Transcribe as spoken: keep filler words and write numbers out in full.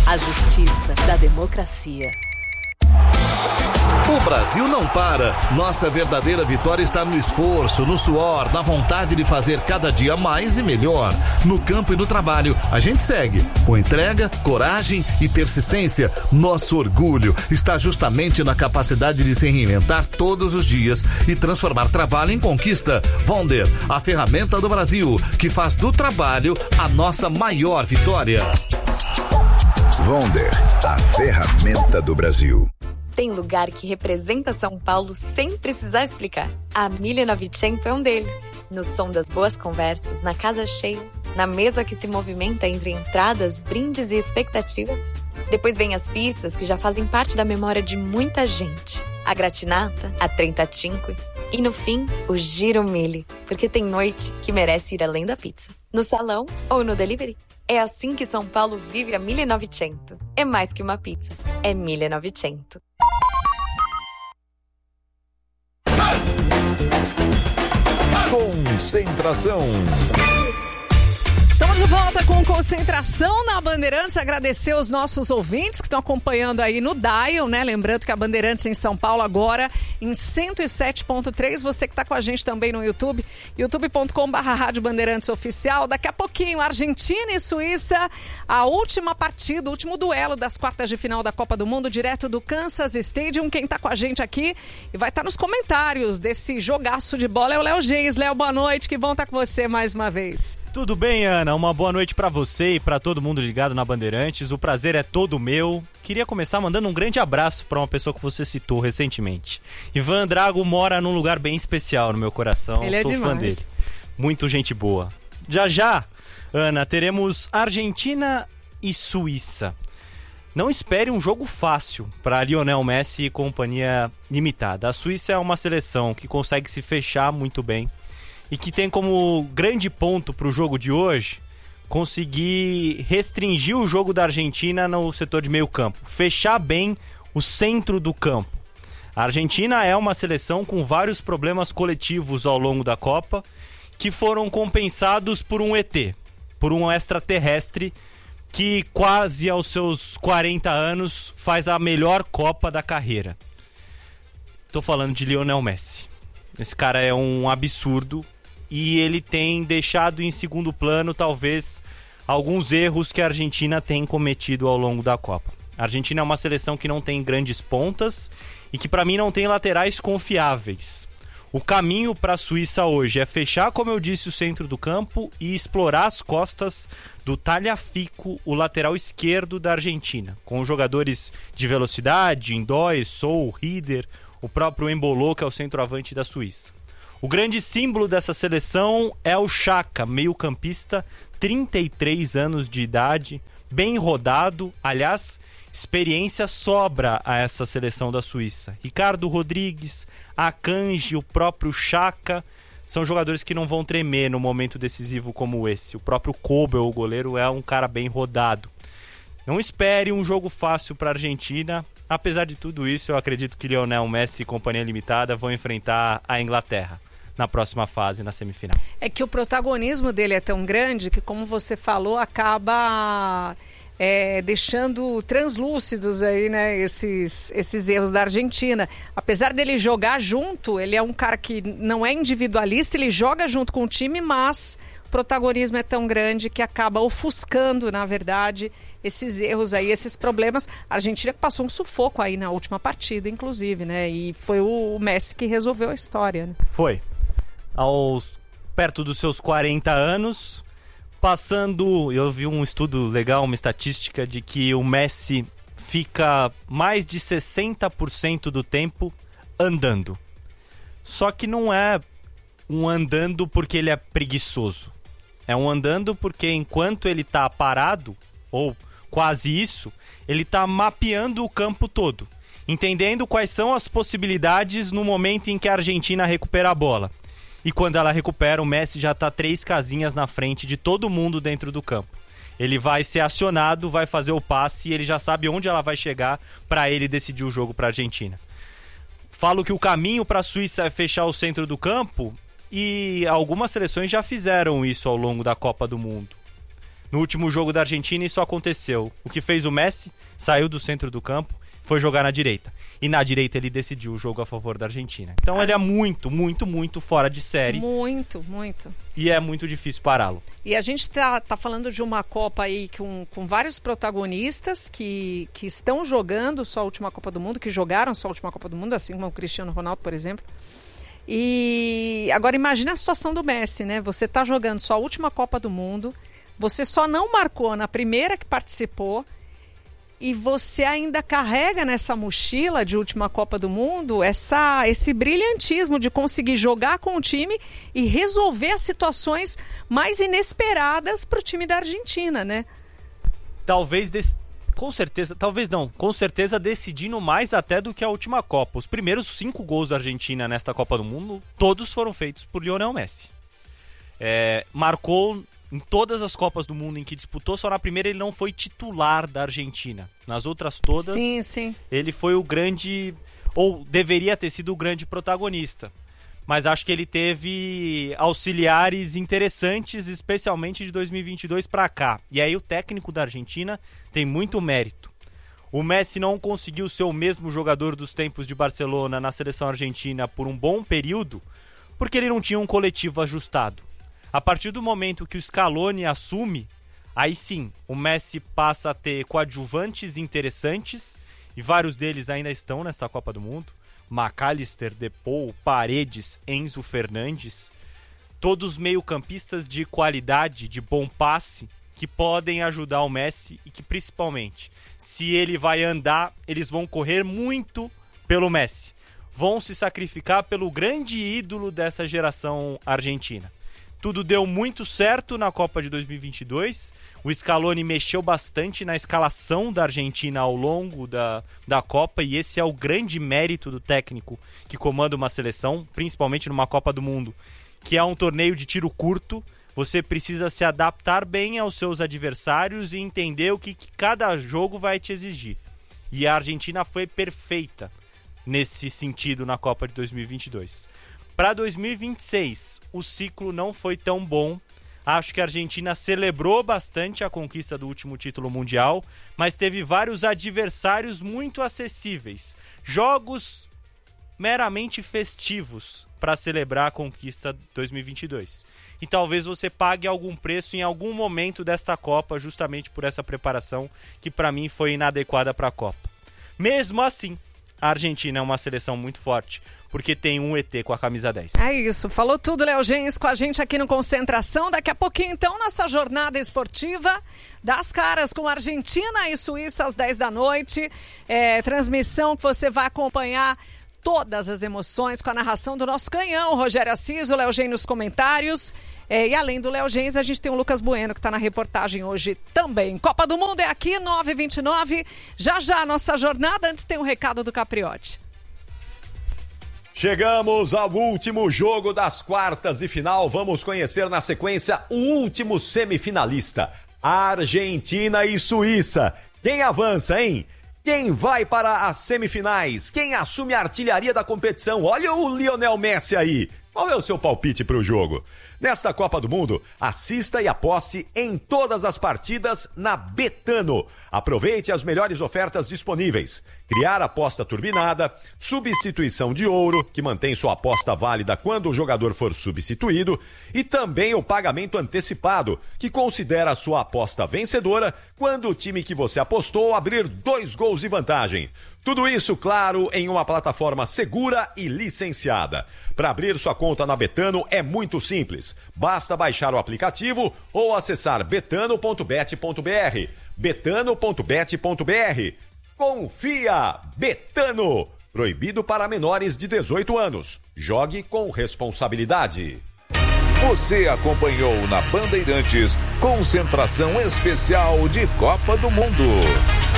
A justiça da democracia. O Brasil não para. Nossa verdadeira vitória está no esforço, no suor, na vontade de fazer cada dia mais e melhor. No campo e no trabalho, a gente segue. Com entrega, coragem e persistência, nosso orgulho está justamente na capacidade de se reinventar todos os dias e transformar trabalho em conquista. Vonder, a ferramenta do Brasil, que faz do trabalho a nossa maior vitória. Vonder, a ferramenta do Brasil. Tem lugar que representa São Paulo sem precisar explicar. A mille e novecento é um deles. No som das boas conversas, na casa cheia, na mesa que se movimenta entre entradas, brindes e expectativas. Depois vem as pizzas que já fazem parte da memória de muita gente. A gratinata, a trentacinque e, no fim, o giro mille, porque tem noite que merece ir além da pizza. No salão ou no delivery. É assim que São Paulo vive a mille e novecento. É mais que uma pizza, é mille e novecento. Concentração. Estamos de volta com Concentração na Bandeirantes. Agradecer os nossos ouvintes que estão acompanhando aí no Dial, né? Lembrando que a Bandeirantes em São Paulo agora em cento e sete ponto três. Você que está com a gente também no YouTube, youtube ponto com barra Rádio Bandeirantes Oficial. Daqui a pouquinho, Argentina e Suíça, a última partida, o último duelo das quartas de final da Copa do Mundo, direto do Kansas Stadium. Quem está com a gente aqui e vai estar tá nos comentários desse jogaço de bola é o Léo Geis. Léo, boa noite, que bom estar tá com você mais uma vez. Tudo bem, Ana? Uma boa noite pra você e pra todo mundo ligado na Bandeirantes. O prazer é todo meu. Queria começar mandando um grande abraço pra uma pessoa que você citou recentemente. Ivan Drago mora num lugar bem especial no meu coração. Ele é Sou demais. fã dele. Muito gente boa. Já já, Ana, teremos Argentina e Suíça. Não espere um jogo fácil para Lionel Messi e companhia limitada. A Suíça é uma seleção que consegue se fechar muito bem e que tem como grande ponto para o jogo de hoje conseguir restringir o jogo da Argentina no setor de meio campo, fechar bem o centro do campo. A Argentina é uma seleção com vários problemas coletivos ao longo da Copa que foram compensados por um E T, por um extraterrestre que quase aos seus quarenta anos faz a melhor Copa da carreira. Tô falando de Lionel Messi. Esse cara é um absurdo e ele tem deixado em segundo plano, talvez, alguns erros que a Argentina tem cometido ao longo da Copa. A Argentina é uma seleção que não tem grandes pontas e que, para mim, não tem laterais confiáveis. O caminho para a Suíça hoje é fechar, como eu disse, o centro do campo e explorar as costas do Tagliafico, o lateral esquerdo da Argentina, com jogadores de velocidade, Indói, Sou, Rieder, o próprio Emboló, que é o centroavante da Suíça. O grande símbolo dessa seleção é o Xhaka, meio-campista, trinta e três anos de idade, bem rodado. Aliás, experiência sobra a essa seleção da Suíça. Ricardo Rodrigues, Akanji, o próprio Xhaka, são jogadores que não vão tremer no momento decisivo como esse. O próprio Kobel, o goleiro, é um cara bem rodado. Não espere um jogo fácil para a Argentina. Apesar de tudo isso, eu acredito que Lionel Messi e companhia limitada vão enfrentar a Inglaterra na próxima fase, na semifinal. É que o protagonismo dele é tão grande que, como você falou, acaba é, deixando translúcidos aí, né, esses, esses erros da Argentina. Apesar dele jogar junto, ele é um cara que não é individualista, ele joga junto com o time, mas o protagonismo é tão grande que acaba ofuscando, na verdade, esses erros aí, esses problemas. A Argentina passou um sufoco aí na última partida, inclusive, né? E foi o Messi que resolveu a história, né? Foi. Aos perto dos seus quarenta anos, passando... Eu vi um estudo legal, uma estatística de que o Messi fica mais de sessenta por cento do tempo andando. Só que não é um andando porque ele é preguiçoso. É um andando porque enquanto ele tá parado, ou quase isso, ele tá mapeando o campo todo, entendendo quais são as possibilidades no momento em que a Argentina recupera a bola. E quando ela recupera, o Messi já tá três casinhas na frente de todo mundo dentro do campo. Ele vai ser acionado, vai fazer o passe e ele já sabe onde ela vai chegar para ele decidir o jogo para a Argentina. Falo que o caminho para a Suíça é fechar o centro do campo e algumas seleções já fizeram isso ao longo da Copa do Mundo. No último jogo da Argentina isso aconteceu. O que fez o Messi, saiu do centro do campo, foi jogar na direita. E na direita ele decidiu o jogo a favor da Argentina. Então ele é muito, muito, muito fora de série. Muito, muito. E é muito difícil pará-lo. E a gente tá, tá falando de uma Copa aí com, com vários protagonistas que, que estão jogando sua última Copa do Mundo, que jogaram sua última Copa do Mundo, assim como o Cristiano Ronaldo, por exemplo. E agora imagina a situação do Messi, né? Você tá jogando sua última Copa do Mundo, você só não marcou na primeira que participou, e você ainda carrega nessa mochila de última Copa do Mundo essa, esse brilhantismo de conseguir jogar com o time e resolver as situações mais inesperadas para o time da Argentina, né? Talvez, dec... com certeza, talvez não, com certeza decidindo mais até do que a última Copa. Os primeiros cinco gols da Argentina nesta Copa do Mundo, todos foram feitos por Lionel Messi. É, marcou... Em todas as Copas do Mundo em que disputou, só na primeira ele não foi titular da Argentina. Nas outras todas, sim, sim. ele foi o grande, ou deveria ter sido o grande protagonista. Mas acho que ele teve auxiliares interessantes, especialmente de dois mil e vinte e dois para cá. E aí o técnico da Argentina tem muito mérito. O Messi não conseguiu ser o mesmo jogador dos tempos de Barcelona na seleção argentina por um bom período, porque ele não tinha um coletivo ajustado. A partir do momento que o Scaloni assume, aí sim, o Messi passa a ter coadjuvantes interessantes, e vários deles ainda estão nesta Copa do Mundo. McAllister, Depou, Paredes, Enzo Fernandes, todos meio-campistas de qualidade, de bom passe, que podem ajudar o Messi e que principalmente, se ele vai andar, eles vão correr muito pelo Messi. Vão se sacrificar pelo grande ídolo dessa geração argentina. Tudo deu muito certo na Copa de dois mil e vinte e dois. O Scaloni mexeu bastante na escalação da Argentina ao longo da, da Copa, e esse é o grande mérito do técnico que comanda uma seleção, principalmente numa Copa do Mundo, que é um torneio de tiro curto. Você precisa se adaptar bem aos seus adversários e entender o que, que cada jogo vai te exigir. E a Argentina foi perfeita nesse sentido na Copa de dois mil e vinte e dois. Para dois mil e vinte e seis, o ciclo não foi tão bom. Acho que a Argentina celebrou bastante a conquista do último título mundial, mas teve vários adversários muito acessíveis. Jogos meramente festivos para celebrar a conquista dois mil e vinte e dois. E talvez você pague algum preço em algum momento desta Copa, justamente por essa preparação que para mim foi inadequada para a Copa. Mesmo assim, a Argentina é uma seleção muito forte, porque tem um E T com a camisa dez. É isso, falou tudo, Léo Gens, com a gente aqui no Concentração. Daqui a pouquinho, então, nossa jornada esportiva das caras com Argentina e Suíça às dez da noite. É, transmissão que você vai acompanhar todas as emoções com a narração do nosso canhão, Rogério Assis, o Léo Gens nos comentários. É, e além do Léo Gens, a gente tem o Lucas Bueno, que está na reportagem hoje também. Copa do Mundo é aqui, nove e vinte e nove. Já já a nossa jornada, antes tem um recado do Capriotti. Chegamos ao último jogo das quartas de final. Vamos conhecer na sequência o último semifinalista, Argentina e Suíça. Quem avança, hein? Quem vai para as semifinais? Quem assume a artilharia da competição? Olha o Lionel Messi aí. Qual é o seu palpite para o jogo? Nesta Copa do Mundo, assista e aposte em todas as partidas na Betano. Aproveite as melhores ofertas disponíveis. Criar aposta turbinada, substituição de ouro, que mantém sua aposta válida quando o jogador for substituído, e também o pagamento antecipado, que considera a sua aposta vencedora quando o time que você apostou abrir dois gols de vantagem. Tudo isso, claro, em uma plataforma segura e licenciada. Para abrir sua conta na Betano é muito simples. Basta baixar o aplicativo ou acessar betano ponto bet ponto br. betano ponto bet ponto br. Confia! Betano! Proibido para menores de dezoito anos. Jogue com responsabilidade. Você acompanhou na Bandeirantes Concentração Especial de Copa do Mundo.